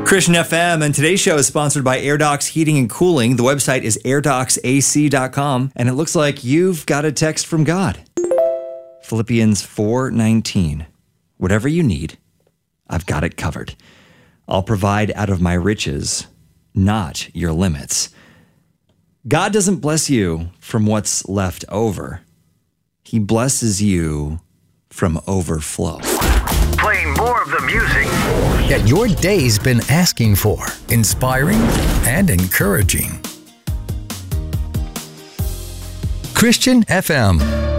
Christian FM, and today's show is sponsored by AirDocs Heating and Cooling. The website is airdocsac.com, and it looks like you've got a text from God. Philippians 4:19. Whatever you need, I've got it covered. I'll provide out of my riches, not your limits. God doesn't bless you from what's left over. He blesses you from overflow. Playing more of the music that your day's been asking for. Inspiring and encouraging. Christian FM.